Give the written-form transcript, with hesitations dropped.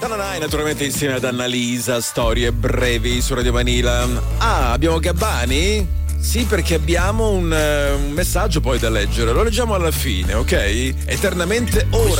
Tananai, naturalmente insieme ad Annalisa, storie brevi su Radio Vanilla. Ah, abbiamo Gabbani? Sì, perché abbiamo un messaggio poi da leggere. Lo leggiamo alla fine, ok? Eternamente ora.